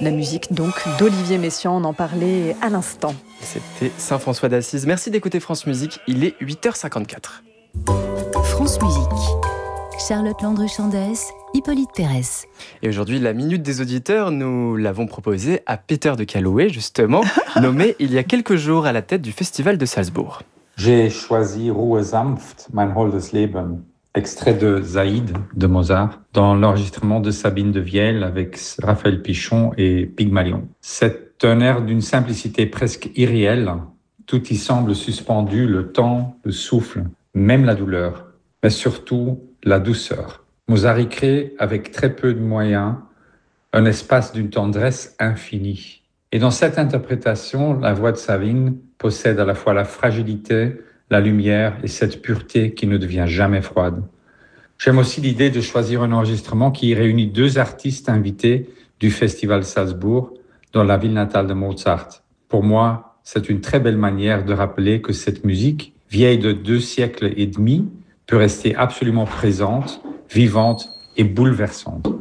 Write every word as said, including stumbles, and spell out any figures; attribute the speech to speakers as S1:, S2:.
S1: La musique donc d'Olivier Messiaen, on en parlait à l'instant.
S2: C'était Saint François d'Assise. Merci d'écouter France Musique, il est huit heures cinquante-quatre.
S3: France Musique. Charlotte Landru-Chandès, Hippolyte Pérez.
S2: Et aujourd'hui, la Minute des Auditeurs, nous l'avons proposée à Peter de Calouet, justement, nommé il y a quelques jours à la tête du Festival de Salzbourg.
S4: J'ai choisi Ruhe sanft, mein holdes Leben, extrait de Zaïd de Mozart, dans l'enregistrement de Sabine de Vielle avec Raphaël Pichon et Pygmalion. C'est un air d'une simplicité presque irréelle. Tout y semble suspendu, le temps, le souffle, même la douleur, mais surtout la douceur. Mozart y crée, avec très peu de moyens, un espace d'une tendresse infinie. Et dans cette interprétation, la voix de Sabine possède à la fois la fragilité, la lumière et cette pureté qui ne devient jamais froide. J'aime aussi l'idée de choisir un enregistrement qui réunit deux artistes invités du Festival Salzbourg dans la ville natale de Mozart. Pour moi, c'est une très belle manière de rappeler que cette musique, vieille de deux siècles et demi, peut rester absolument présente, vivante et bouleversante.